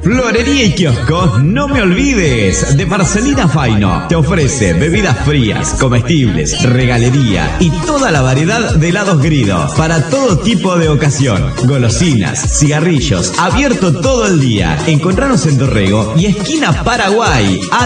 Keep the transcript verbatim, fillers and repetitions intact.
Florería y kiosco, no me olvides, de Marcelina Faino. Te ofrece bebidas frías, comestibles, regalería y toda la variedad de helados Grido para todo tipo de ocasión. Golosinas, cigarrillos, abierto todo el día. Encontranos en Dorrego y esquina Paraguay.